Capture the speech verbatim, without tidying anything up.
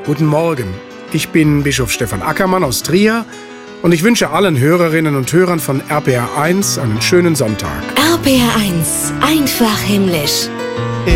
Guten Morgen. Ich bin Bischof Stefan Ackermann aus Trier und ich wünsche allen Hörerinnen und Hörern von R P R eins einen schönen Sonntag. R P R eins, einfach himmlisch.